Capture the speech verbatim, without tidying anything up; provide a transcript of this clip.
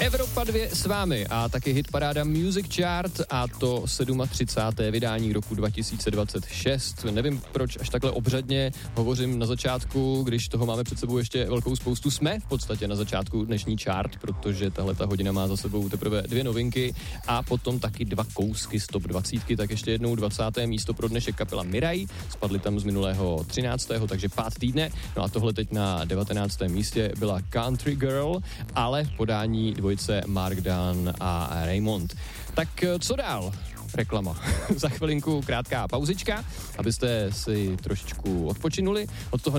Evropa dva s vámi a taky hitparáda Music Chart a to třicáté sedmé vydání roku dva tisíce dvacet šest. Nevím, proč až takhle obřadně hovořím na začátku, když toho máme před sebou ještě velkou spoustu. Jsme v podstatě na začátku dnešní chart, protože tahle ta hodina má za sebou teprve dvě novinky a potom taky dva kousky z top dvacet. Tak ještě jednou dvacáté místo pro dnešek kapela Mirai. Spadli tam z minulého třináctého, takže pát týdne. No a tohle teď na devatenáctém místě byla Country Girl, ale v podání dvojice Mark Dan a Raymond. Tak co dál? Reklama. Za chvilinku krátká pauzička, abyste si trošičku odpočinuli od toho